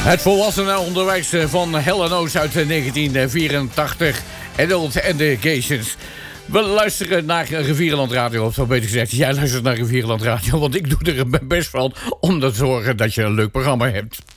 Het volwassenenonderwijs van Helen Oos uit 1984. Adult Educations. We luisteren naar Rivierenland Radio, of zo beter gezegd. Jij luistert naar Rivierenland Radio, want ik doe er mijn best van om te zorgen dat je een leuk programma hebt.